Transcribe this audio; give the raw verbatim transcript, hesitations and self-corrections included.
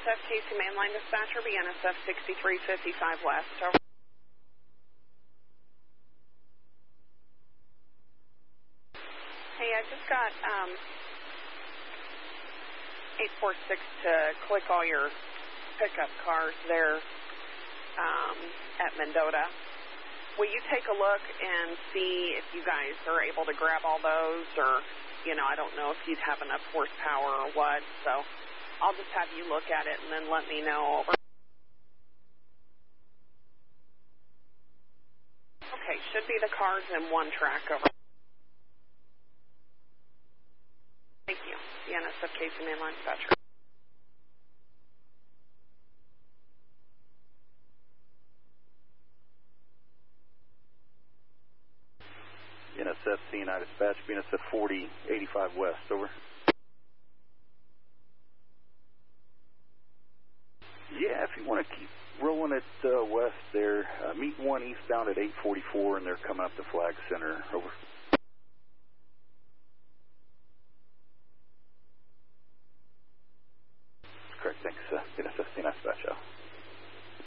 F Casey Mainline Dispatcher, B N S F sixty-three fifty-five West. Over. Hey, I just got um, eight four six to click all your pickup cars there um, at Mendota. Will you take a look and see if you guys are able to grab all those, or, you know, I don't know if you'd have enough horsepower or what, so I'll just have you look at it and then let me know. Over. Okay, should be the cars in one track. Over. Thank you. The N S F Casey Mainline Dispatcher. N S F C N I Dispatch, B N S F forty eighty-five West, over. Yeah, if you want to keep rolling it uh, west there, uh, meet one eastbound at eight forty-four, and they're coming up the flag center.